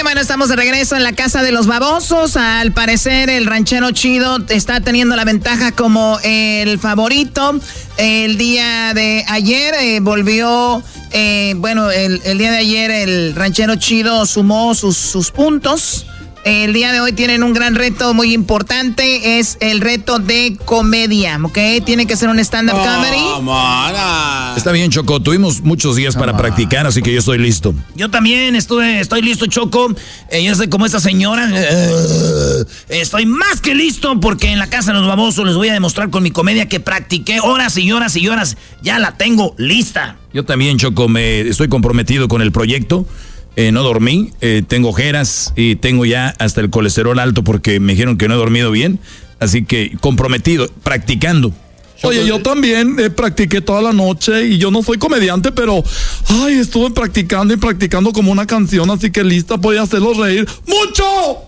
Bueno, estamos de regreso en la casa de los babosos. Al parecer el ranchero chido está teniendo la ventaja como el favorito. El día de ayer volvió, el día de ayer el ranchero chido sumó sus puntos. El día de hoy tienen un gran reto muy importante, es el reto de comedia, ¿ok? Tiene que ser un stand-up comedy. Está bien, Choco, tuvimos muchos días para practicar, así que yo estoy listo. Yo también estoy listo, Choco. Yo soy como esta señora. Estoy más que listo porque en la casa de los babosos les voy a demostrar con mi comedia que practiqué horas y horas y horas. Ya la tengo lista. Yo también, Choco, estoy comprometido con el proyecto. No dormí, tengo ojeras y tengo ya hasta el colesterol alto porque me dijeron que no he dormido bien. Así que comprometido, practicando. Oye, yo también practiqué toda la noche y yo no soy comediante, pero estuve practicando y practicando como una canción, así que lista, voy a hacerlos reír ¡mucho!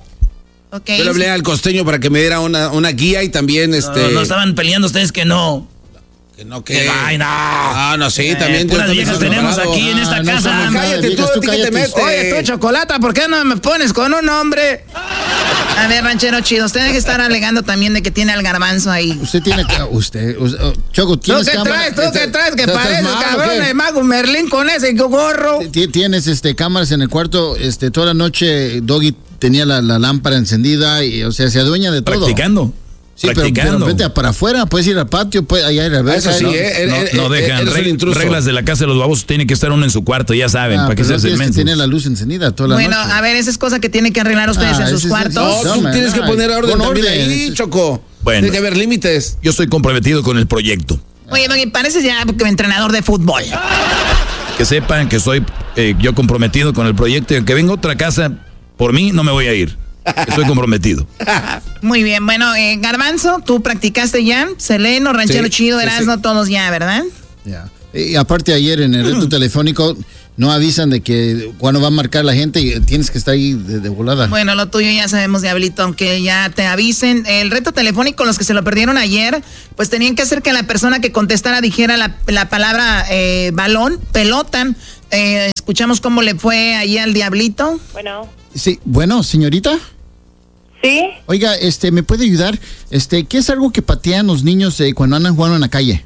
Okay. Yo le hablé al costeño para que me diera una guía y también No estaban peleando ustedes que no. ¡Qué vaina! No, sí, también. Puras viejas tenemos aquí en esta casa. Cállate tú que te metes. Oye, tú, Chocolata, ¿por qué no me pones con un hombre? A ver, ranchero chido, usted debe estar alegando también de que tiene al garbanzo ahí. Usted tiene que... Choco, ¿tienes cámaras? ¿Tú qué traes? Que pareces, cabrón, el mago Merlín con ese gorro. Tienes cámaras en el cuarto, toda la noche Doggy tenía la lámpara encendida y, se adueña de todo. Practicando. Sí, pero vete para afuera, puedes ir al patio, allá ir a ver. Eso sí, no dejan reglas de la casa de los babos, tiene que estar uno en su cuarto, ya saben, para que se tienes que tener la luz encendida toda la noche. Bueno, a ver, esa es cosa que tienen que arreglar ustedes en sus cuartos. Tú tienes que poner orden también ahí, Choco. Bueno, tiene que haber límites. Yo estoy comprometido con el proyecto. Oye, Doggy, pareces ya entrenador de fútbol. Que sepan que soy yo comprometido con el proyecto y aunque venga otra casa, por mí no me voy a ir. Estoy comprometido. Muy bien, bueno, Garbanzo, tú practicaste ya, Seleno, Ranchero Chido, Erasmo, todos ya, ¿verdad? Ya. Y aparte ayer en el reto telefónico no avisan de que cuando va a marcar la gente tienes que estar ahí de volada. Bueno, lo tuyo ya sabemos, Diablito, aunque ya te avisen. El reto telefónico, los que se lo perdieron ayer, pues tenían que hacer que la persona que contestara dijera la palabra balón, pelota. Escuchamos cómo le fue allí al Diablito. Bueno. Sí, bueno, señorita. ¿Sí? Oiga, ¿me puede ayudar? ¿Qué es algo que patean los niños cuando andan jugando en la calle?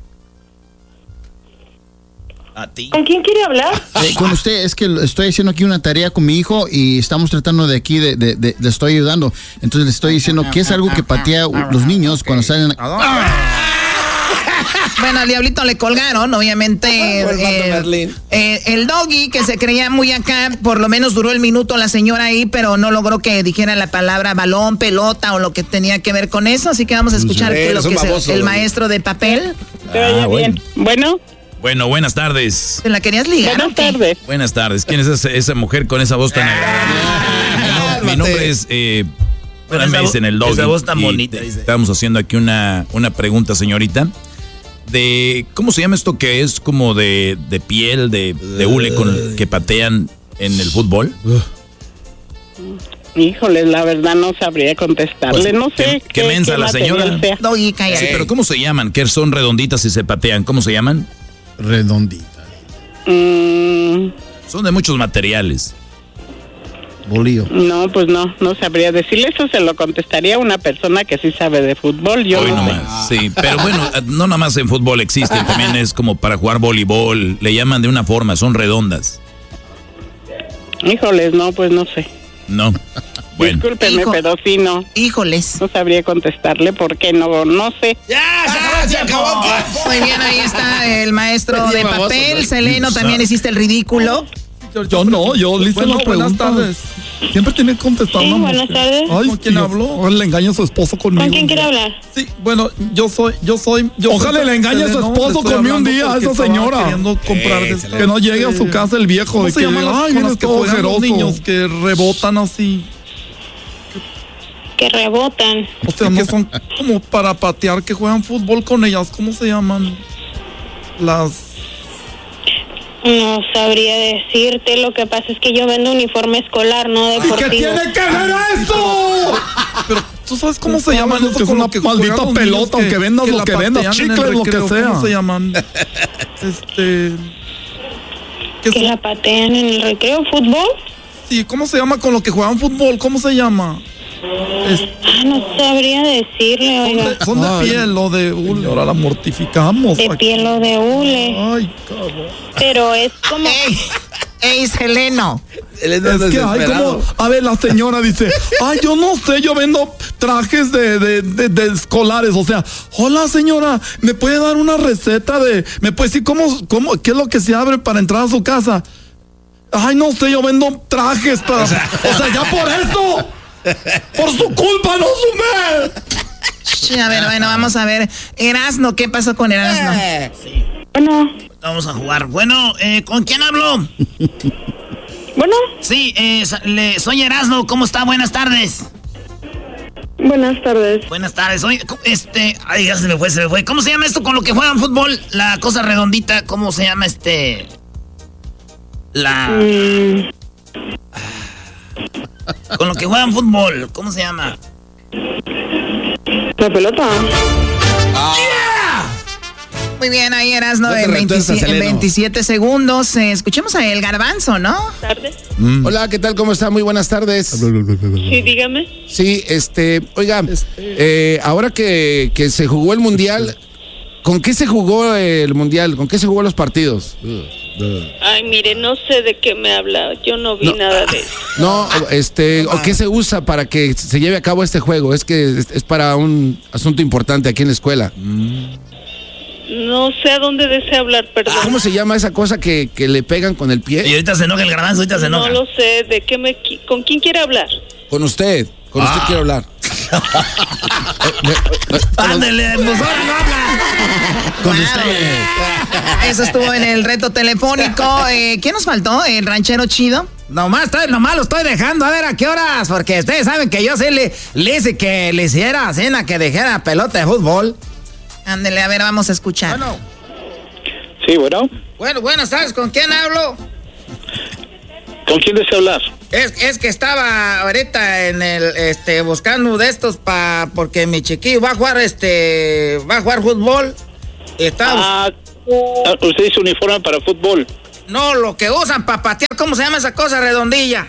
¿A ti? ¿Con quién quiere hablar? Con usted, es que estoy haciendo aquí una tarea con mi hijo y estamos tratando de aquí, le estoy ayudando. Entonces le estoy diciendo qué es algo que patea los niños cuando salen Bueno, al Diablito le colgaron, obviamente. El Doggy, que se creía muy acá, por lo menos duró el minuto la señora ahí, pero no logró que dijera la palabra balón, pelota o lo que tenía que ver con eso. Así que vamos a escuchar lo que es el maestro de papel. Bien. Bueno. Bueno, buenas tardes. ¿Te la querías ligar? Buenas tardes. Buenas tardes. ¿Quién es esa mujer con esa voz tan agradable? Mi nombre es... me dicen el Doggy. Esa voz tan bonita, dice. Estamos haciendo aquí una pregunta, señorita. De ¿cómo se llama esto que es como de piel, de hule que patean en el fútbol? Híjole, la verdad no sabría contestarle, Pues, no sé. ¿Qué mensa la señora? Doggy, cállate. Sí, pero ¿cómo se llaman? Que son redonditas y se patean. ¿Cómo se llaman? Redonditas. Son de muchos materiales. Bolillo. No, pues no sabría decirle. Eso se lo contestaría a una persona que sí sabe de fútbol. Yo Hoy no sé. nomás, sí, pero bueno, no nada más en fútbol existen, también es como para jugar voleibol, le llaman de una forma, son redondas. Híjoles, no, pues no sé. No, bueno. Discúlpeme, pero sí no. Híjoles. No sabría contestarle porque no sé. Se acabó. Muy bien, ahí está el maestro de papel. Seleno, también hiciste el ridículo. Yo le hice las preguntas. Tardes. Siempre tiene que contestar Sí, una buenas mujer. tardes. Ay, ¿con quién habló? Le engaña a su esposo conmigo. ¿Con quién quiere hablar? Sí, bueno, yo soy. Ojalá le engañe a su esposo conmigo un día a esa señora. Queriendo comprar que no llegue a su casa el viejo. ¿Cómo se llaman las que juegan los niños que rebotan así? Que rebotan. O sea, no son como para patear, que juegan fútbol con ellas. ¿Cómo se llaman? No sabría decirte, lo que pasa es que yo vendo uniforme escolar, no deportivo. ¿Qué tiene que ver eso? Pero tú sabes cómo se llaman, que es una maldita pelota, aunque vendas lo que vendas, chicles, lo que sea. ¿Cómo se llaman? ¿Que la patean en el recreo? ¿Fútbol? Sí, ¿cómo se llama con lo que juegan fútbol? ¿Cómo se llama? No sabría decirle, oiga. Son de piel o de hule. Ahora la mortificamos. De piel o de hule. Ay, cabrón. Pero es como... ¡Ey, Seleno! Es que hay como... A ver, la señora dice, ay, yo no sé, yo vendo trajes de escolares. O sea, hola, señora, ¿me puede dar una receta ¿me puede decir qué es lo que se abre para entrar a su casa? Ay, no sé, yo vendo trajes para... O sea, ya por eso... ¡Por su culpa, no su A ver, bueno, vamos a ver. Erasno, ¿qué pasó con Erasno? Sí. Bueno. Vamos a jugar. Bueno, ¿con quién hablo? Bueno. Sí, soy Erasno. ¿Cómo está? Buenas tardes. Buenas tardes. Buenas tardes. Oye, ay, ya se me fue. ¿Cómo se llama esto con lo que juegan fútbol? La cosa redondita, ¿cómo se llama Con lo que juegan fútbol, ¿cómo se llama? La pelota. ¡Yeah! Muy bien, ahí Erasno en 27 segundos. Escuchemos a El Garbanzo, ¿no? ¿Tardes? Hola, ¿qué tal? ¿Cómo está? Muy buenas tardes. Sí, dígame. Sí, oiga, ahora que se jugó el Mundial, ¿con qué se jugó el Mundial? ¿Con qué se jugó los partidos? Ay, mire, no sé de qué me habla. Yo no vi nada de eso. No, ¿o qué se usa para que se lleve a cabo este juego? Es que es para un asunto importante aquí en la escuela. No sé a dónde desea hablar, perdón. ¿Cómo se llama esa cosa que le pegan con el pie? Y ahorita se enoja el Garbanzo, No lo sé, ¿con quién quiere hablar? Con usted. Con usted quiero hablar. Ándele, pues ahora no habla. Con usted. Eso estuvo en el reto telefónico. ¿Qué nos faltó? ¿El ranchero chido? Nomás lo estoy dejando, a ver a qué horas, porque ustedes saben que yo sí le hice que le hiciera cena, que dejara pelota de fútbol. Ándele, a ver, vamos a escuchar. Bueno. Sí, bueno. Bueno, buenas tardes, ¿con quién hablo? ¿Con quién desea hablar? Es que estaba ahorita en el buscando de estos porque mi chiquillo va a jugar fútbol. Usted dice uniforme para fútbol. No, lo que usan para patear, ¿cómo se llama esa cosa redondilla?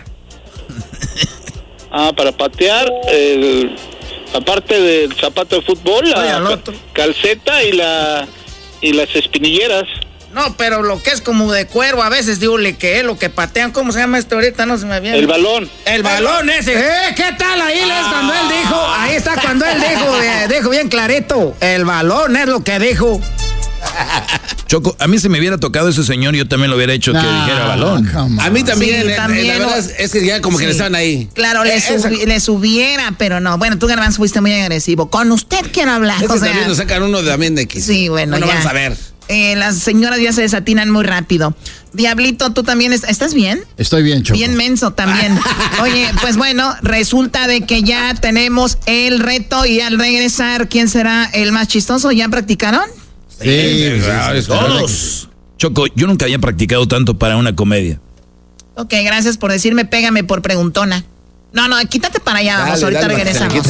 Para patear, aparte del zapato de fútbol, la calceta y las espinilleras. No, pero lo que es como de cuero, a veces digo que es lo que patean. ¿Cómo se llama esto ahorita? No se me viene. El balón. El balón ese. ¿Qué tal ahí? Cuando él dijo, ahí está cuando él dijo bien clarito. El balón es lo que dijo. Choco, a mí si me hubiera tocado ese señor, yo también lo hubiera hecho que dijera balón. A mí también, Sí, también la verdad es que ya como que le estaban ahí. Claro, le subiera, pero no. Bueno, tú, Garbanzo, fuiste muy agresivo. Con usted quiero hablar. Ese también nos sacan uno también de aquí. Sí, bueno, ya. Vamos a ver. Las señoras ya se desatinan muy rápido. Diablito, ¿tú también estás bien? Estoy bien, Choco. Bien menso también. Oye, pues bueno, resulta de que ya tenemos el reto y al regresar, ¿quién será el más chistoso? ¿Ya practicaron? Sí, todos. Choco, yo nunca había practicado tanto para una comedia. Ok, gracias por decirme, pégame por preguntona. No, quítate para allá, vamos, ahorita regresamos.